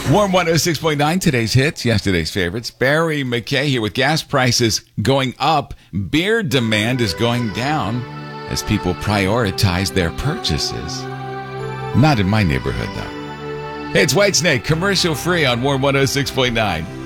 Warm 106.9, today's hits, yesterday's favorites. Barry McKay here with gas prices going up. Beer demand is going down as people prioritize their purchases. Not in my neighborhood, though. Hey, it's Whitesnake, commercial free on Warm 106.9.